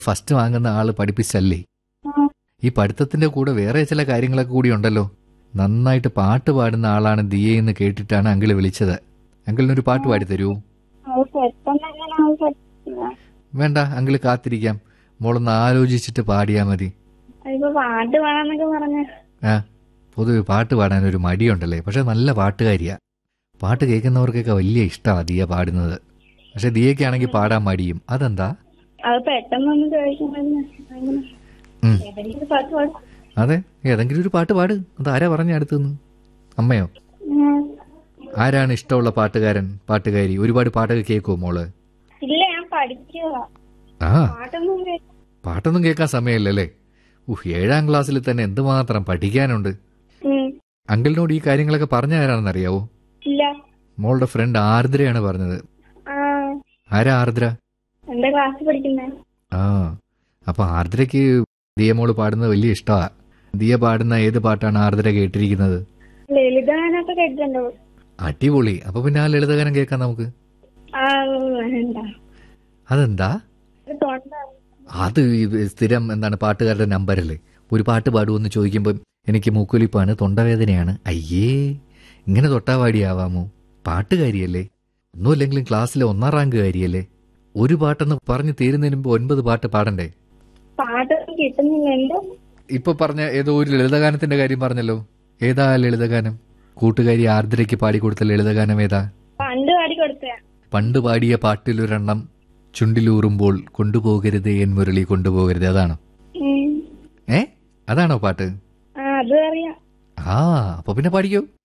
First വാങ്ങുന്ന ആള് പഠിപ്പിച്ചല്ലേ? ഈ പഠിത്തത്തിന്റെ കൂടെ വേറെ ചില കാര്യങ്ങളൊക്കെ കൂടി ഉണ്ടല്ലോ. നന്നായിട്ട് പാട്ട് പാടുന്ന ആളാണ് ദിയെന്ന് കേട്ടിട്ടാണ് അങ്കിള് വിളിച്ചത്. അങ്കിളിനൊരു പാട്ട് പാടി തരൂ? വേണ്ട, അങ്കിള് കാത്തിരിക്കാം. മോളൊന്ന് ആലോചിച്ചിട്ട് പാടിയാ മതി. പാട്ട് പാടാന്നൊക്കെ പറഞ്ഞ പൊതുവെ പാട്ട് പാടാൻ ഒരു മടിയുണ്ടല്ലേ. പക്ഷെ നല്ല പാട്ടുകാരിയാ. പാട്ട് കേൾക്കുന്നവർക്കൊക്കെ വലിയ ഇഷ്ടമാണ് ദിയ പാടുന്നത്. പക്ഷെ ദിയക്കാണെങ്കിൽ പാടാൻ മടിയും. അതെന്താ? അതെ, ഏതെങ്കിലും ഒരു പാട്ട് പാട്. അതാരാ പറഞ്ഞ അടുത്തുനിന്ന്? അമ്മയോ? ആരാണ് ഇഷ്ടമുള്ള പാട്ടുകാരൻ, പാട്ടുകാരി? ഒരുപാട് പാട്ടൊക്കെ കേൾക്കുമോ മോള്? ആ, പാട്ടൊന്നും കേൾക്കാൻ സമയമില്ലല്ലേ? 7ാം ക്ലാസ്സിൽ തന്നെ എന്തുമാത്രം പഠിക്കാനുണ്ട്. അങ്കിളിനോട് ഈ കാര്യങ്ങളൊക്കെ പറഞ്ഞ ആരാണെന്നറിയാവോ? മോളുടെ ഫ്രണ്ട് ആർദ്രയാണ് പറഞ്ഞത്. ആരാ ആർദ്ര? ആ, അപ്പൊ ആർദ്രയ്ക്ക് ദിയ മോള് പാടുന്നത് വലിയ ഇഷ്ടമാ. ദിയ പാടുന്ന ഏത് പാട്ടാണ് ആർദ്ര കേട്ടിരിക്കുന്നത്? അടിപൊളി. അപ്പൊ പിന്നെ ആ ലളിതഗാനം കേൾക്കാം നമുക്ക്. അതെന്താ? അത് സ്ഥിരം എന്താണ് പാട്ടുകാരുടെ നമ്പരല്ലേ? ഒരു പാട്ട് പാടുമെന്ന് ചോദിക്കുമ്പോൾ എനിക്ക് മൂക്കൊലിപ്പാണ്, തൊണ്ടവേദനയാണ്. അയ്യേ, ഇങ്ങനെ തൊട്ടാവാടിയാവാമോ? പാട്ടുകാരിയല്ലേ? ഒന്നുമില്ലെങ്കിലും ക്ലാസ്സിലെ 1ാം റാങ്ക് കാരിയല്ലേ? ഒരു പാട്ടെന്ന് പറഞ്ഞു തീരുന്നതിന് മുമ്പ് 9 പാട്ട് പാടണ്ടേ? ഇപ്പൊ പറഞ്ഞ ഏതോ ഒരു ലളിതഗാനത്തിന്റെ കാര്യം പറഞ്ഞല്ലോ. ഏതാ ലളിതഗാനം? കൂട്ടുകാരി ആർദ്രയ്ക്ക് പാടിക്കൊടുത്ത ലളിതഗാനം ഏതാ? പണ്ട് പാടിയ പാട്ടിലൊരെണ്ണം ചുണ്ടിലൂറുമ്പോൾ കൊണ്ടുപോകരുതേ എൻ മുരളി കൊണ്ടുപോകരുത്. അതാണോ? അതാണോ പാട്ട്? ആ, അപ്പൊ പിന്നെ പാടിക്കോ.